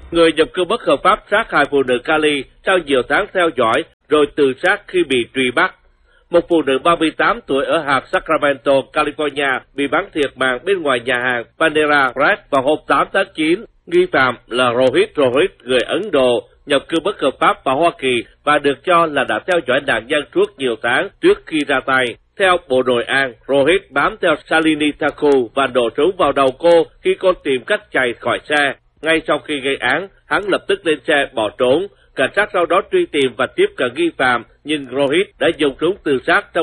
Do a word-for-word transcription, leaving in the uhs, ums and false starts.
Người nhập cư bất hợp pháp sát hại phụ nữ Cali sau nhiều tháng theo dõi rồi tự sát khi bị truy bắt. Một phụ nữ ba mươi tám tuổi ở hạt Sacramento, California bị bắn thiệt mạng bên ngoài nhà hàng Panera Bread vào hôm tám tháng chín. Nghi phạm là Rohit Rohit, người Ấn Độ, nhập cư bất hợp pháp vào Hoa Kỳ và được cho là đã theo dõi nạn nhân suốt nhiều tháng trước khi ra tay. Theo Bộ Nội an, Rohit bám theo Shalini Thakur và nổ súng vào đầu cô khi cô tìm cách chạy khỏi xe. Ngay sau khi gây án, hắn lập tức lên xe bỏ trốn. Cảnh sát sau đó truy tìm và tiếp cận nghi phạm, nhưng Rohit đã dùng súng tự sát trong